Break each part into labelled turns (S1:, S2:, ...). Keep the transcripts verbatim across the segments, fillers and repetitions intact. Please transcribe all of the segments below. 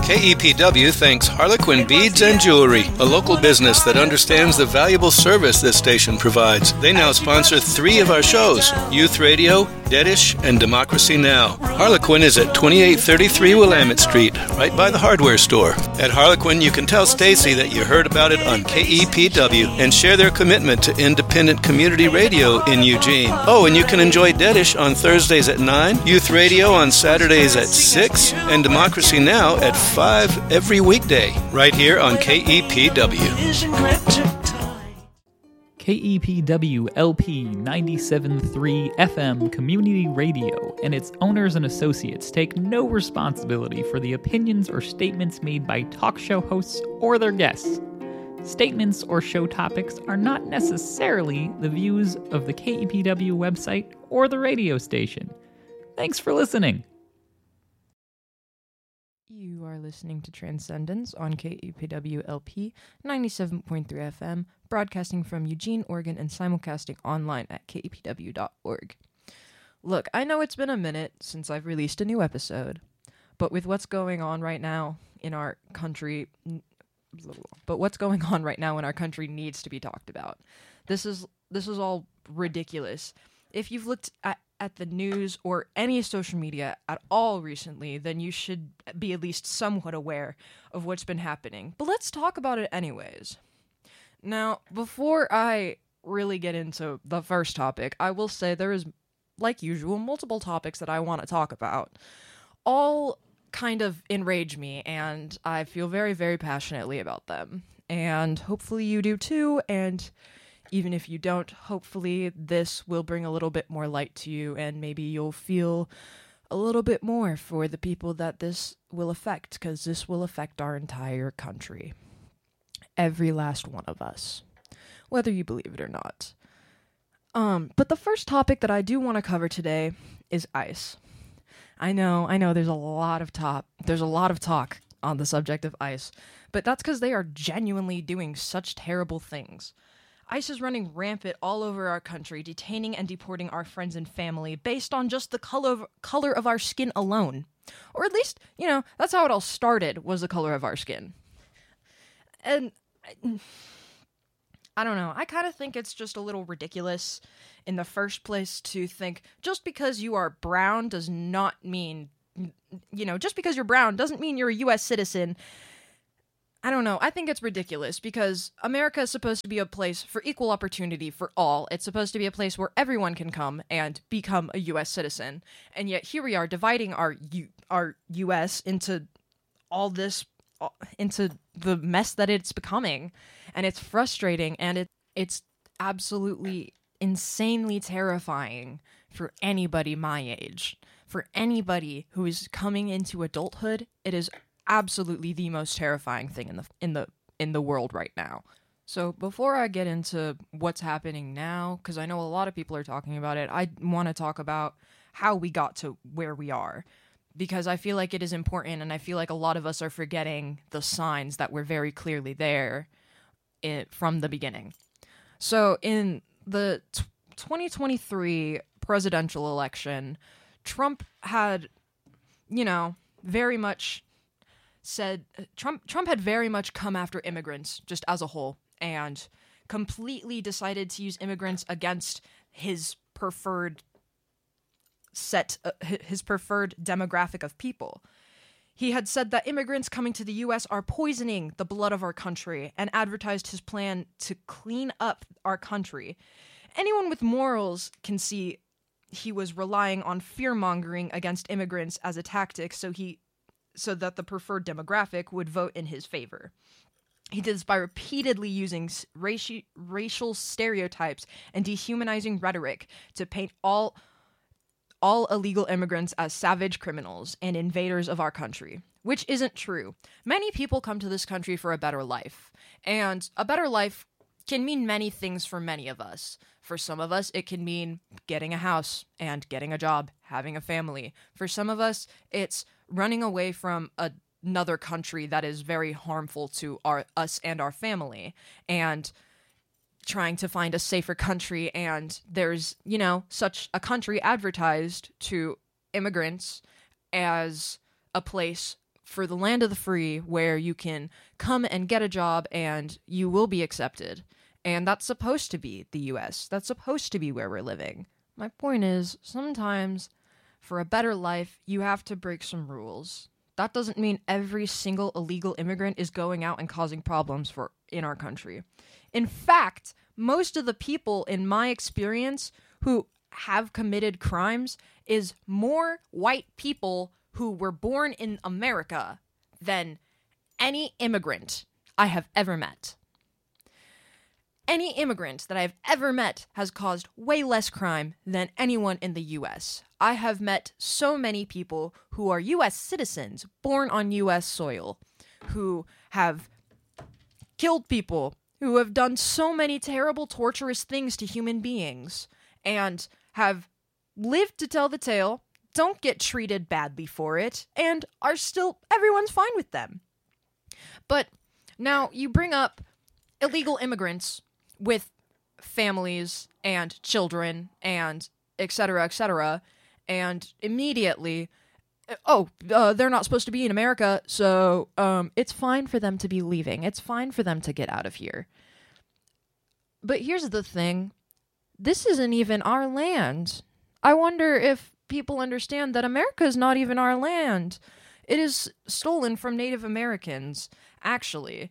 S1: K E P W thanks Harlequin Beads and Jewelry, a local business that understands the valuable service this station provides. They now sponsor three of our shows, Youth Radio, Deadish, and Democracy Now! Harlequin is at twenty-eight thirty-three Willamette Street, right by the hardware store. At Harlequin, you can tell Stacy that you heard about it on K E P W and share their commitment to independent community radio in Eugene. Oh, and you can enjoy Deadish on Thursdays at nine, Youth Radio on Saturdays at six, and Democracy Now! At five every weekday, right here on K E P W.
S2: K E P W L P ninety-seven point three F M Community Radio and its owners and associates take no responsibility for the opinions or statements made by talk show hosts or their guests. Statements or show topics are not necessarily the views of the K E P W website or the radio station. Thanks for listening.
S3: You are listening to Transcendence on K E P W L P ninety-seven point three F M, broadcasting from Eugene, Oregon, and simulcasting online at K E P W dot org. Look, I know it's been a minute since I've released a new episode, but with what's going on right now in our country, but what's going on right now in our country needs to be talked about. This is this is all ridiculous. If you've looked at at the news or any social media at all recently, then you should be at least somewhat aware of what's been happening. But let's talk about it anyways. Now, before I really get into the first topic, I will say there is, like usual, multiple topics that I want to talk about. All kind of enrage me, and I feel very, very passionately about them. And hopefully you do too, and even if you don't, hopefully this will bring a little bit more light to you, and maybe you'll feel a little bit more for the people that this will affect, because this will affect our entire country. Every last one of us, whether you believe it or not. Um, but the first topic that I do want to cover today is ICE. I know, I know there's a lot of top, there's a lot of talk on the subject of ICE, but that's because they are genuinely doing such terrible things. ICE is running rampant all over our country, detaining and deporting our friends and family based on just the color of, color of our skin alone. Or at least, you know, that's how it all started, was the color of our skin. And I, I don't know, I kind of think it's just a little ridiculous in the first place to think just because you are brown does not mean, you know, just because you're brown doesn't mean you're a U S citizen. I don't know. I think it's ridiculous because America is supposed to be a place for equal opportunity for all. It's supposed to be a place where everyone can come and become a U S citizen. And yet here we are dividing our U- our U S into all this, into the mess that it's becoming. And it's frustrating, and it it's absolutely insanely terrifying for anybody my age. For anybody who is coming into adulthood, it is absolutely the most terrifying thing in the in the in the world right now. So before I get into what's happening now, because I know a lot of people are talking about it, I want to talk about how we got to where we are, because I feel like it is important, and I feel like a lot of us are forgetting the signs that were very clearly there it, from the beginning. So in the t- twenty twenty-three presidential election, Trump had, you know, very much said Trump Trump had very much come after immigrants just as a whole, and completely decided to use immigrants against his preferred set uh, his preferred demographic of people. He had said that immigrants coming to the U S are poisoning the blood of our country, and advertised his plan to clean up our country. Anyone with morals can see he was relying on fear-mongering against immigrants as a tactic so he so that the preferred demographic would vote in his favor. He did this by repeatedly using raci- racial stereotypes and dehumanizing rhetoric to paint all all illegal immigrants as savage criminals and invaders of our country, which isn't true. Many people come to this country for a better life, and a better life can mean many things for many of us. For some of us, it can mean getting a house and getting a job, having a family. For some of us, it's running away from a, another country that is very harmful to our us and our family, and trying to find a safer country. And there's, you know, such a country advertised to immigrants as a place for the land of the free, where you can come and get a job and you will be accepted. And that's supposed to be the U S. That's supposed to be where we're living. My point is, sometimes for a better life, you have to break some rules. That doesn't mean every single illegal immigrant is going out and causing problems for in our country. In fact, most of the people in my experience who have committed crimes is more white people who were born in America than any immigrant I have ever met. Any immigrant that I've ever met has caused way less crime than anyone in the U S. I have met so many people who are U S citizens, born on U S soil, who have killed people, who have done so many terrible, torturous things to human beings, and have lived to tell the tale, don't get treated badly for it, and are still, everyone's fine with them. But now you bring up illegal immigrants with families and children and et cetera, et cetera, and immediately, oh, uh, they're not supposed to be in America, so um, it's fine for them to be leaving. It's fine for them to get out of here. But here's the thing. This isn't even our land. I wonder if people understand that America is not even our land. It is stolen from Native Americans, actually.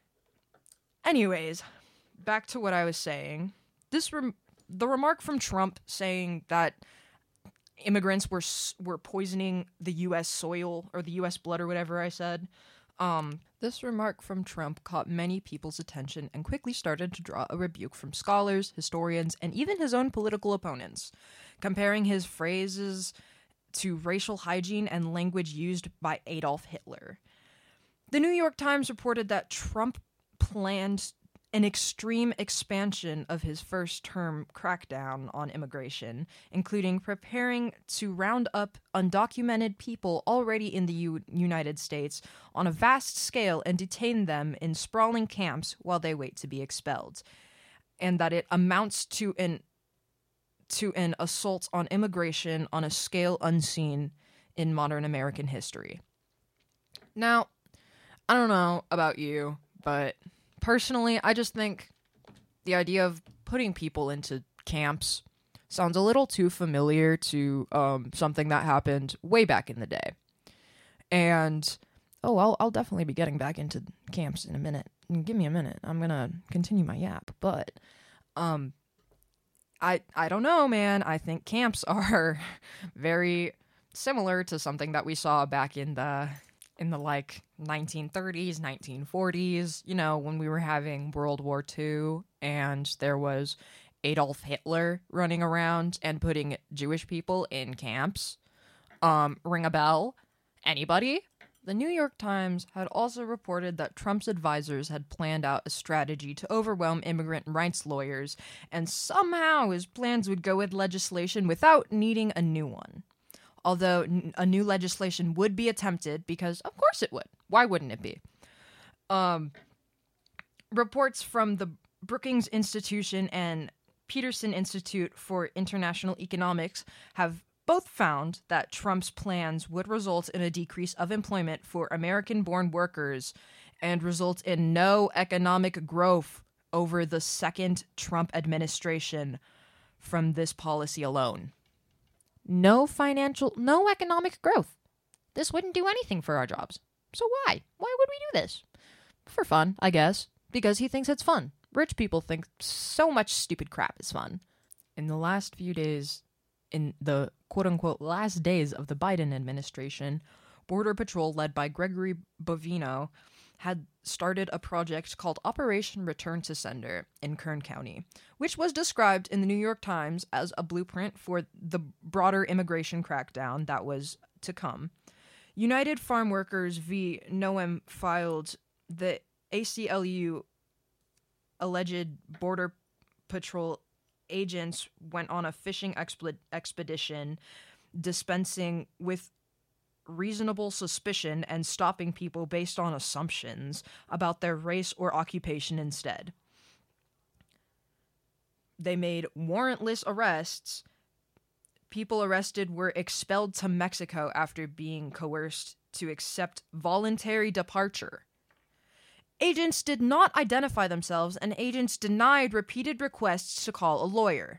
S3: Anyways, back to what I was saying. This rem- the remark from Trump saying that immigrants were were poisoning the U S soil or the U S blood or whatever I said. Um, this remark from Trump caught many people's attention and quickly started to draw a rebuke from scholars, historians, and even his own political opponents, comparing his phrases to racial hygiene and language used by Adolf Hitler. The New York Times reported that Trump planned an extreme expansion of his first-term crackdown on immigration, including preparing to round up undocumented people already in the U- United States on a vast scale and detain them in sprawling camps while they wait to be expelled, and that it amounts to an to an assault on immigration on a scale unseen in modern American history. Now, I don't know about you, but personally, I just think the idea of putting people into camps sounds a little too familiar to um, something that happened way back in the day. And, oh, I'll, I'll definitely be getting back into camps in a minute. Give me a minute. I'm going to continue my yap. But, um, I, I don't know, man. I think camps are very similar to something that we saw back in the... in the, like, nineteen thirties, nineteen forties, you know, when we were having World War Two, and there was Adolf Hitler running around and putting Jewish people in camps. Um, ring a bell? Anybody? The New York Times had also reported that Trump's advisors had planned out a strategy to overwhelm immigrant rights lawyers, and somehow his plans would go with legislation without needing a new one. Although n- a new legislation would be attempted, because of course it would. Why wouldn't it be? Um, reports from the Brookings Institution and Peterson Institute for International Economics have both found that Trump's plans would result in a decrease of employment for American-born workers and result in no economic growth over the second Trump administration from this policy alone. No financial, no economic growth. This wouldn't do anything for our jobs. So why? Why would we do this? For fun, I guess. Because he thinks it's fun. Rich people think so much stupid crap is fun. In the last few days, in the quote-unquote last days of the Biden administration, Border Patrol, led by Gregory Bovino, had started a project called Operation Return to Sender in Kern County, which was described in the New York Times as a blueprint for the broader immigration crackdown that was to come. United Farm Workers v. Noem filed the A C L U alleged Border Patrol agents went on a fishing exp- expedition dispensing with reasonable suspicion and stopping people based on assumptions about their race or occupation instead. They made warrantless arrests. People arrested were expelled to Mexico after being coerced to accept voluntary departure. Agents did not identify themselves, and agents denied repeated requests to call a lawyer.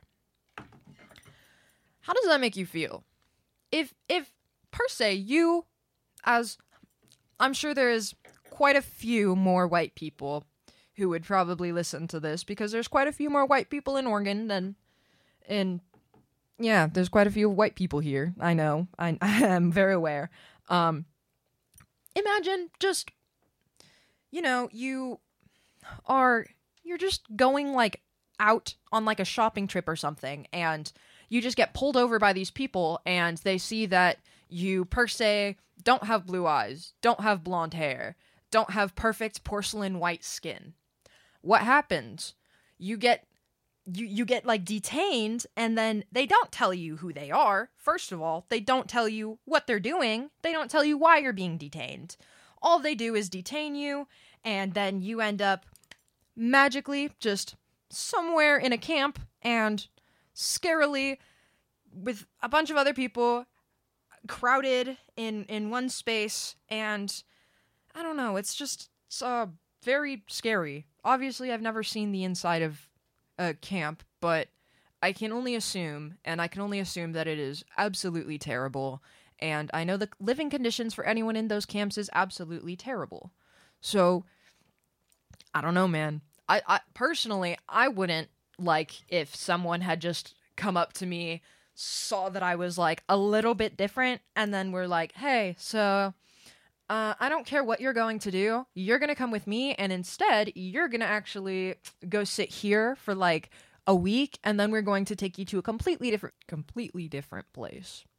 S3: How does that make you feel? If, if per se, you, as I'm sure there is quite a few more white people who would probably listen to this, because there's quite a few more white people in Oregon than in, yeah, there's quite a few white people here. I know. I, I am very aware. Um, imagine just, you know, you are, you're just going, like, out on, like, a shopping trip or something, and you just get pulled over by these people, and they see that you, per se, don't have blue eyes, don't have blonde hair, don't have perfect porcelain white skin. What happens? You get, you, you get, like, detained, and then they don't tell you who they are. First of all, they don't tell you what they're doing. They don't tell you why you're being detained. All they do is detain you, and then you end up magically just somewhere in a camp, and scarily, with a bunch of other people crowded in, in one space, and I don't know, it's just it's, uh, very scary. Obviously, I've never seen the inside of a camp, but I can only assume, and I can only assume that it is absolutely terrible, and I know the living conditions for anyone in those camps is absolutely terrible. So, I don't know, man. I, I personally, I wouldn't like if someone had just come up to me, saw that I was, like, a little bit different, and then were like, hey, so, uh, I don't care what you're going to do, you're gonna come with me, and instead, you're gonna actually go sit here for, like, a week, and then we're going to take you to a completely different, completely different place.